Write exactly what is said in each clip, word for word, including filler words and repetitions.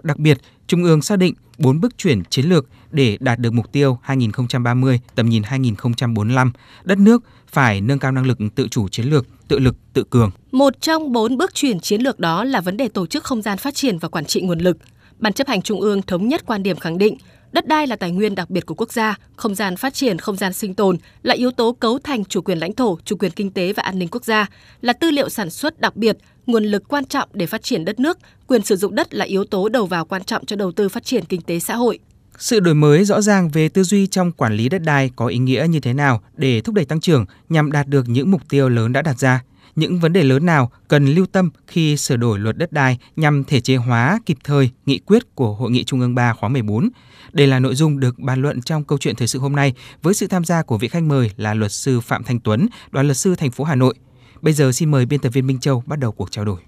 đặc biệt, Trung ương xác định bốn bước chuyển chiến lược để đạt được mục tiêu hai nghìn không trăm ba mươi, tầm nhìn hai nghìn không trăm bốn mươi lăm, đất nước phải nâng cao năng lực tự chủ chiến lược, tự lực, tự cường. Một trong bốn bước chuyển chiến lược đó là vấn đề tổ chức không gian phát triển và quản trị nguồn lực. Ban chấp hành Trung ương thống nhất quan điểm khẳng định, đất đai là tài nguyên đặc biệt của quốc gia, không gian phát triển, không gian sinh tồn là yếu tố cấu thành chủ quyền lãnh thổ, chủ quyền kinh tế và an ninh quốc gia, là tư liệu sản xuất đặc biệt, nguồn lực quan trọng để phát triển đất nước, quyền sử dụng đất là yếu tố đầu vào quan trọng cho đầu tư phát triển kinh tế xã hội. Sự đổi mới rõ ràng về tư duy trong quản lý đất đai có ý nghĩa như thế nào để thúc đẩy tăng trưởng nhằm đạt được những mục tiêu lớn đã đặt ra? Những vấn đề lớn nào cần lưu tâm khi sửa đổi luật đất đai nhằm thể chế hóa kịp thời nghị quyết của Hội nghị Trung ương ba khóa mười bốn? Đây là nội dung được bàn luận trong câu chuyện thời sự hôm nay với sự tham gia của vị khách mời là luật sư Phạm Thanh Tuấn, đoàn luật sư thành phố Hà Nội. Bây giờ xin mời biên tập viên Minh Châu bắt đầu cuộc trao đổi.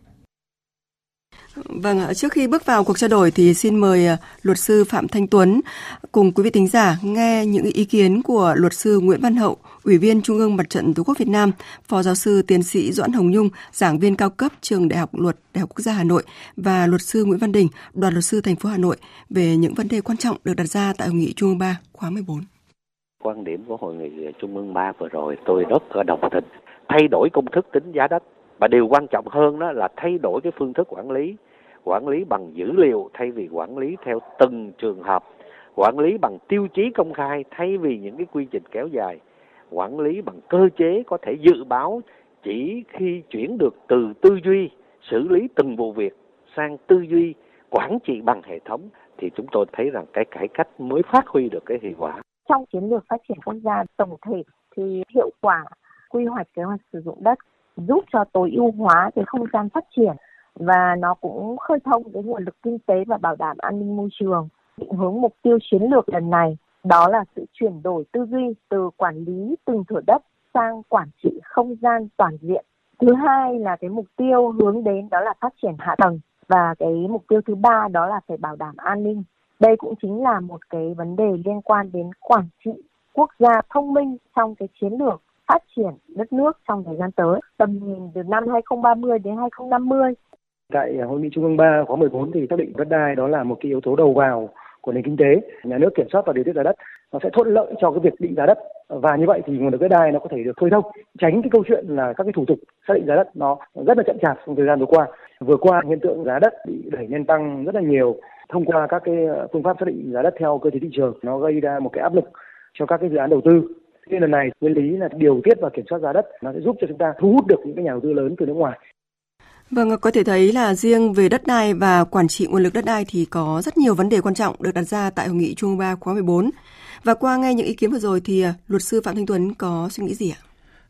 Vâng, trước khi bước vào cuộc trao đổi thì xin mời luật sư Phạm Thanh Tuấn cùng quý vị thính giả nghe những ý kiến của luật sư Nguyễn Văn Hậu, Ủy viên Trung ương Mặt trận Tổ quốc Việt Nam, Phó giáo sư tiến sĩ Doãn Hồng Nhung, giảng viên cao cấp Trường Đại học Luật Đại học Quốc gia Hà Nội và luật sư Nguyễn Văn Đình, đoàn luật sư thành phố Hà Nội về những vấn đề quan trọng được đặt ra tại Hội nghị Trung ương ba khóa mười bốn. Quan điểm của Hội nghị Trung ương ba vừa rồi tôi rất đồng tình. Thay đổi công thức tính giá đất. Và điều quan trọng hơn đó là thay đổi cái phương thức quản lý, quản lý bằng dữ liệu thay vì quản lý theo từng trường hợp, quản lý bằng tiêu chí công khai thay vì những cái quy trình kéo dài, quản lý bằng cơ chế có thể dự báo chỉ khi chuyển được từ tư duy xử lý từng vụ việc sang tư duy quản trị bằng hệ thống thì chúng tôi thấy rằng cái cải cách mới phát huy được cái hiệu quả. Trong chiến lược phát triển quốc gia tổng thể thì hiệu quả quy hoạch kế hoạch sử dụng đất giúp cho tối ưu hóa cái không gian phát triển và nó cũng khơi thông cái nguồn lực kinh tế và bảo đảm an ninh môi trường. Định hướng mục tiêu chiến lược lần này đó là sự chuyển đổi tư duy từ quản lý từng thửa đất sang quản trị không gian toàn diện. Thứ hai là cái mục tiêu hướng đến đó là phát triển hạ tầng và cái mục tiêu thứ ba đó là phải bảo đảm an ninh. Đây cũng chính là một cái vấn đề liên quan đến quản trị quốc gia thông minh trong cái chiến lược phát triển đất nước trong thời gian tới, tầm nhìn từ năm hai không ba mươi đến hai không năm mươi. Tại Hội nghị Trung ương ba khóa mười bốn thì xác định đất đai đó là một cái yếu tố đầu vào của nền kinh tế. Nhà nước kiểm soát và điều tiết giá đất, nó sẽ thuận lợi cho cái việc định giá đất. Và như vậy thì nguồn lực đất đai nó có thể được khơi thông, tránh cái câu chuyện là các cái thủ tục xác định giá đất nó rất là chậm chạp trong thời gian vừa qua. Vừa qua hiện tượng giá đất bị đẩy lên tăng rất là nhiều thông qua các cái phương pháp xác định giá đất theo cơ chế thị trường, nó gây ra một cái áp lực cho các cái dự án đầu tư. Nên lần này nguyên lý là điều tiết và kiểm soát giá đất nó sẽ giúp cho chúng ta thu hút được những cái nhà đầu tư lớn từ nước ngoài. Vâng, có thể thấy là riêng về đất đai và quản trị nguồn lực đất đai thì có rất nhiều vấn đề quan trọng được đặt ra tại Hội nghị Trung ương ba khóa mười bốn. Và qua nghe những ý kiến vừa rồi thì luật sư Phạm Thanh Tuấn có suy nghĩ gì ạ?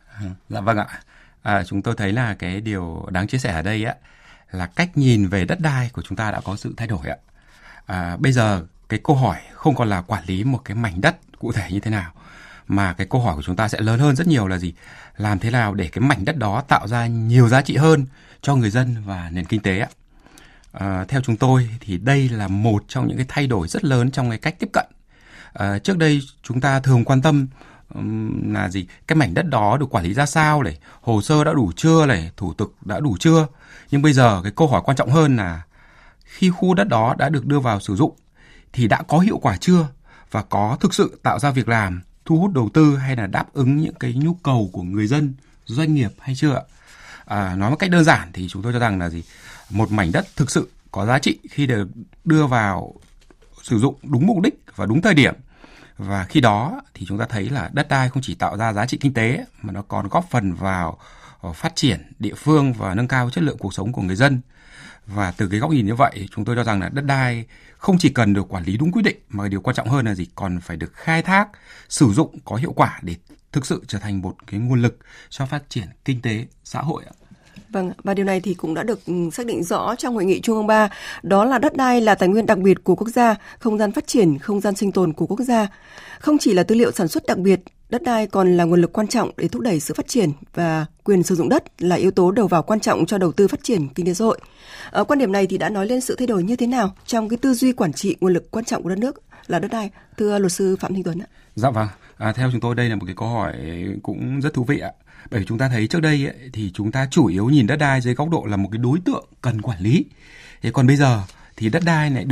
Dạ vâng ạ. À, chúng tôi thấy là cái điều đáng chia sẻ ở đây á là cách nhìn về đất đai của chúng ta đã có sự thay đổi ạ. À, bây giờ cái câu hỏi không còn là quản lý một cái mảnh đất cụ thể như thế nào, mà cái câu hỏi của chúng ta sẽ lớn hơn rất nhiều là gì? Làm thế nào để cái mảnh đất đó tạo ra nhiều giá trị hơn cho người dân và nền kinh tế ạ? À, theo chúng tôi thì đây là một trong những cái thay đổi rất lớn trong cái cách tiếp cận. À, trước đây chúng ta thường quan tâm um, là gì? Cái mảnh đất đó được quản lý ra sao này, hồ sơ đã đủ chưa này, thủ tục đã đủ chưa? Nhưng bây giờ cái câu hỏi quan trọng hơn là khi khu đất đó đã được đưa vào sử dụng thì đã có hiệu quả chưa và có thực sự tạo ra việc làm, thu hút đầu tư hay là đáp ứng những cái nhu cầu của người dân, doanh nghiệp hay chưa ạ? À, nói một cách đơn giản thì chúng tôi cho rằng là gì? Một mảnh đất thực sự có giá trị khi được đưa vào sử dụng đúng mục đích và đúng thời điểm. Và khi đó thì chúng ta thấy là đất đai không chỉ tạo ra giá trị kinh tế mà nó còn góp phần vào phát triển địa phương và nâng cao chất lượng cuộc sống của người dân. Và từ cái góc nhìn như vậy, chúng tôi cho rằng là đất đai không chỉ cần được quản lý đúng quy định mà điều quan trọng hơn là gì? Còn phải được khai thác, sử dụng có hiệu quả để thực sự trở thành một cái nguồn lực cho phát triển kinh tế, xã hội ạ. Vâng, và điều này thì cũng đã được xác định rõ trong Hội nghị Trung ương ba, đó là đất đai là tài nguyên đặc biệt của quốc gia, không gian phát triển, không gian sinh tồn của quốc gia. Không chỉ là tư liệu sản xuất đặc biệt, đất đai còn là nguồn lực quan trọng để thúc đẩy sự phát triển và quyền sử dụng đất là yếu tố đầu vào quan trọng cho đầu tư phát triển kinh tế xã hội. Ở quan điểm này thì đã nói lên sự thay đổi như thế nào trong cái tư duy quản trị nguồn lực quan trọng của đất nước là đất đai, thưa luật sư Phạm Thanh Tuấn ạ? Dạ vâng, à, theo chúng tôi đây là một cái câu hỏi cũng rất thú vị ạ. Bởi vì chúng ta thấy trước đây ấy, thì chúng ta chủ yếu nhìn đất đai dưới góc độ là một cái đối tượng cần quản lý. Thế còn bây giờ thì đất đai này